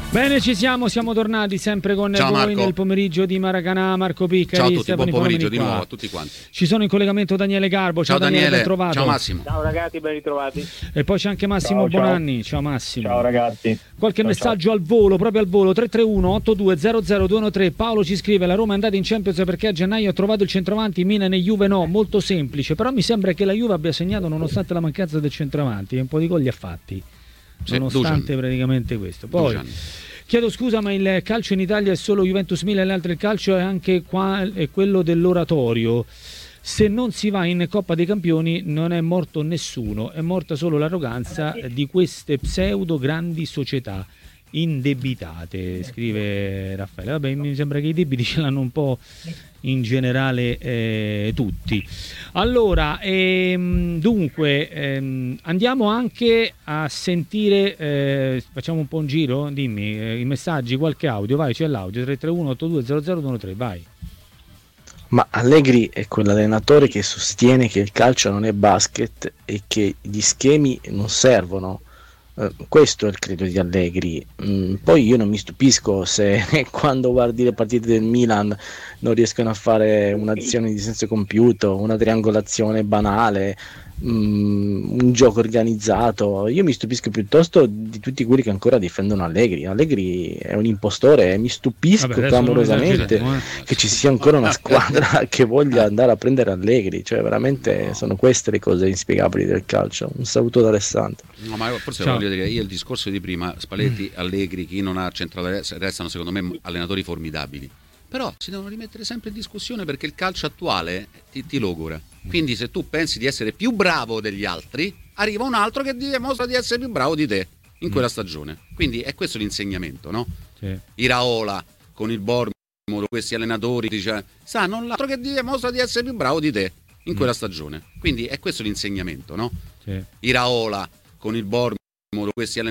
Bene, siamo tornati sempre con Ciao, voi Marco. Nel pomeriggio di Maracanã. Marco Piccari, Ciao a tutti, Stefano buon pomeriggio Ippolini di qua. nuovo a tutti quanti. Ci sono in collegamento Daniele Garbo. Ciao Daniele, ben trovato. Ciao Massimo. Ciao ragazzi, ben ritrovati. E poi c'è anche Massimo Ciao. Bonanni. Ciao Massimo. Ciao ragazzi. Qualche messaggio al volo, proprio al volo, 331-8200-213. Paolo ci scrive: la Roma è andata in Champions perché a gennaio ha trovato il centravanti, Milan e Juve no, molto semplice, però mi sembra che la Juve abbia segnato nonostante la mancanza del centravanti, un po' di gol li ha fatti, nonostante praticamente questo. Poi chiedo scusa, ma il calcio in Italia è solo Juventus Milan, l'altro il calcio è anche qua, è quello dell'oratorio. Se non si va in Coppa dei Campioni non è morto nessuno, è morta solo l'arroganza di queste pseudo grandi società indebitate, scrive Raffaele. Vabbè, mi sembra che i debiti ce l'hanno un po' in generale tutti. Allora, dunque, andiamo anche a sentire, facciamo un po' un giro, dimmi, i messaggi, qualche audio, vai, c'è l'audio, 331-8200-213, vai. Ma Allegri è quell'allenatore che sostiene che il calcio non è basket e che gli schemi non servono. Questo è il credo di Allegri. Poi io non mi stupisco se quando guardi le partite del Milan non riescono a fare un'azione di senso compiuto, una triangolazione banale, un gioco organizzato. Io mi stupisco piuttosto di tutti quelli che ancora difendono Allegri. Allegri è un impostore e mi stupisco clamorosamente che ci sia ancora una squadra che voglia andare a prendere Allegri. Cioè veramente sono queste le cose inspiegabili del calcio. Un saluto da Alessandro. No, ma forse voglio dire, io il discorso di prima, Spalletti, Allegri, chi non ha centrale restano secondo me allenatori formidabili, però si devono rimettere sempre in discussione perché il calcio attuale ti logora. Quindi se tu pensi di essere più bravo degli altri, arriva un altro che dimostra di essere più bravo di te in quella stagione. Quindi è questo l'insegnamento, no? Sì. Iraola con il Bournemouth, questi allenatori sanno l'altro che dimostra di essere più bravo di te in quella stagione. Quindi è questo l'insegnamento, no? Sì. Iraola con il Bournemouth, questi allenatori